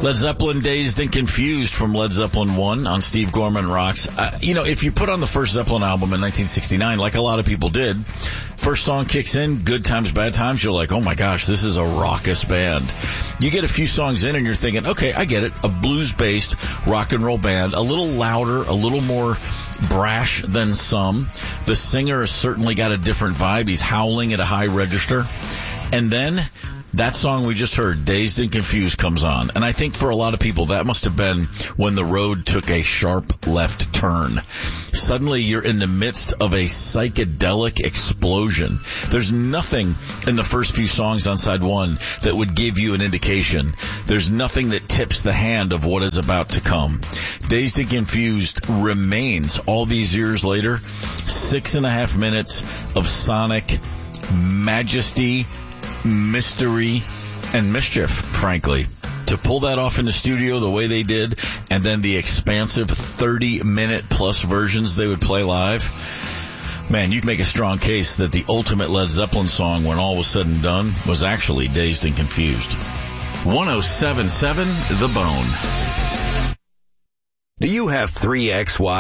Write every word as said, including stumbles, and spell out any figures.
Led Zeppelin, Dazed and Confused from Led Zeppelin one on Steve Gorman Rocks. Uh, you know, if you put on the first Zeppelin album in nineteen sixty-nine, like a lot of people did, first song kicks in, Good Times, Bad Times, you're like, oh my gosh, this is a raucous band. You get a few songs in and you're thinking, okay, I get it. A blues-based rock and roll band, a little louder, a little more brash than some. The singer has certainly got a different vibe. He's howling at a high register. And then that song we just heard, Dazed and Confused, comes on. And I think for a lot of people, that must have been when the road took a sharp left turn. Suddenly you're in the midst of a psychedelic explosion. There's nothing in the first few songs on side one that would give you an indication. There's nothing that tips the hand of what is about to come. Dazed and Confused remains, all these years later, six and a half minutes of sonic majesty, mystery, and mischief, frankly. To pull that off in the studio the way they did, and then the expansive thirty-minute plus versions they would play live, man, you can make a strong case that the ultimate Led Zeppelin song, when all was said and done, was actually Dazed and Confused. one oh seven point seven The Bone. Do you have three X Y?